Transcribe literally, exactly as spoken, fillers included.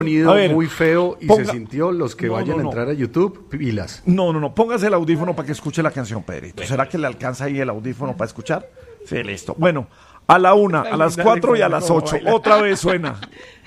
sonido A ver, muy feo y ponga- se sintió. Los que No, vayan no, no. a entrar a YouTube, pilas. No, no, no, póngase el audífono para que escuche la canción, Pedrito. ¿Será que le alcanza ahí el audífono para escuchar? Sí, listo. Bueno, a la una, a las cuatro y a las ocho. Otra vez suena.